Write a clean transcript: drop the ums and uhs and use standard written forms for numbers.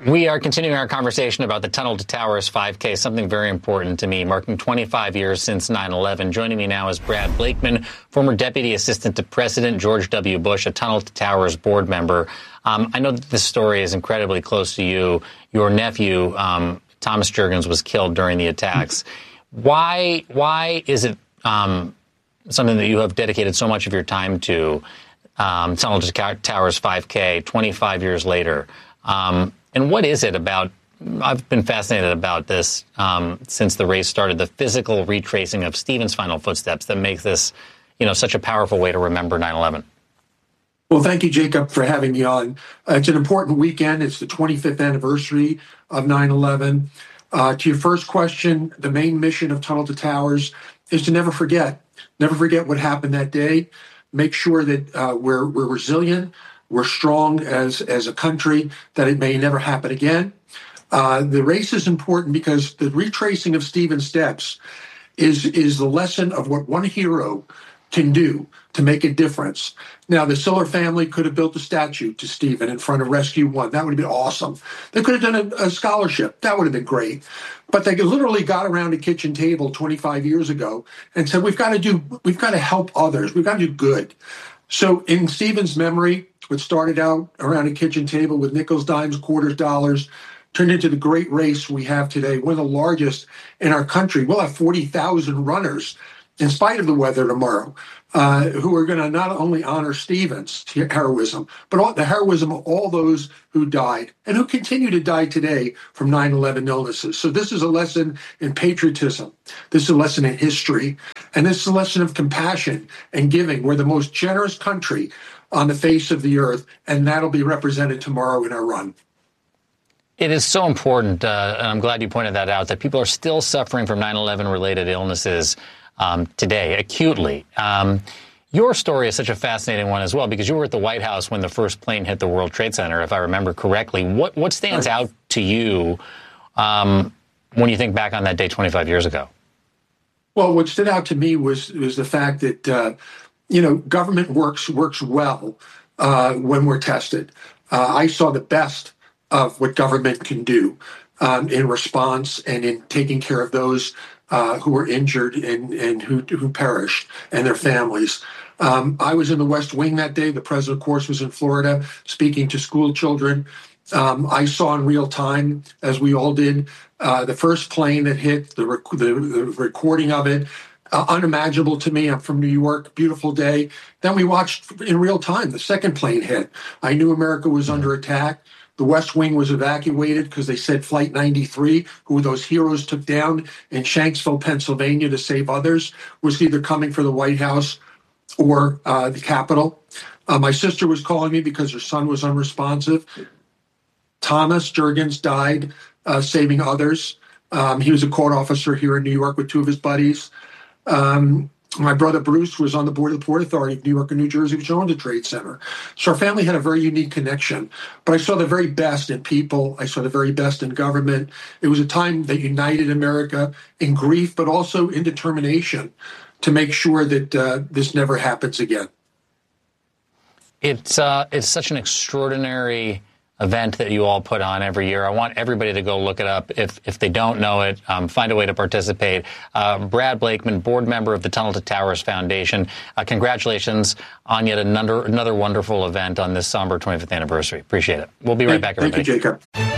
We are continuing our conversation about the Tunnel to Towers 5K, something very important to me, marking 25 years since 9/11. Joining me now is Brad Blakeman, former Deputy Assistant to President George W. Bush, a Tunnel to Towers board member. I know that this story is incredibly close to you. Your nephew, Thomas Jurgens, was killed during the attacks. Why is it something that you have dedicated so much of your time to, Tunnel to Towers 5K, 25 years later? And what is it about, I've been fascinated about this since the race started, the physical retracing of Stephen's final footsteps that makes this, such a powerful way to remember 9/11. Well, thank you, Jacob, for having me on. It's an important weekend. It's the 25th anniversary of 9/11. To your first question, the main mission of Tunnel to Towers is to never forget what happened that day. Make sure that we're resilient. We're strong as a country, that it may never happen again. The race is important because the retracing of Stephen's steps is the lesson of what one hero can do to make a difference. Now, the Siller family could have built a statue to Stephen in front of Rescue One. That would have been awesome. They could have done a scholarship. That would have been great. But they literally got around a kitchen table 25 years ago and said, we've got to help others. We've got to do good. So in Stephen's memory, what started out around a kitchen table with nickels, dimes, quarters, dollars, turned into the great race we have today, one of the largest in our country. We'll have 40,000 runners, in spite of the weather tomorrow, who are going to not only honor Stephen's heroism, but the heroism of all those who died and who continue to die today from 9/11 illnesses. So this is a lesson in patriotism. This is a lesson in history. And this is a lesson of compassion and giving. We're the most generous country on the face of the earth, and that'll be represented tomorrow in our run. It is so important, and I'm glad you pointed that out, that people are still suffering from 9/11 related illnesses today, acutely. Your story is such a fascinating one as well, because you were at the White House when the first plane hit the World Trade Center, if I remember correctly. What stands out to you when you think back on that day 25 years ago? Well, what stood out to me was the fact that government works well when we're tested. I saw the best of what government can do in response and in taking care of those who were injured and who perished and their families. I was in the West Wing that day. The president, of course, was in Florida speaking to school children. I saw in real time, as we all did, the first plane that hit, the recording of it. Unimaginable to me. I'm from New York, beautiful day. Then we watched in real time the second plane hit. I knew America was under attack. The West Wing was evacuated because they said Flight 93, who those heroes took down in Shanksville, Pennsylvania to save others, was either coming for the White House or the Capitol. My sister was calling me because her son was unresponsive. Thomas Jurgens died saving others. He was a court officer here in New York with two of his buddies. My brother Bruce was on the board of the Port Authority of New York and New Jersey, which owned the Trade Center. So our family had a very unique connection. But I saw the very best in people. I saw the very best in government. It was a time that united America in grief, but also in determination to make sure that this never happens again. It's such an extraordinary event that you all put on every year. I want everybody to go look it up. If they don't know it, find a way to participate. Brad Blakeman, board member of the Tunnel to Towers Foundation. Congratulations on yet another wonderful event on this somber 25th anniversary. Appreciate it. We'll be right back, everybody. Thank you, Jacob.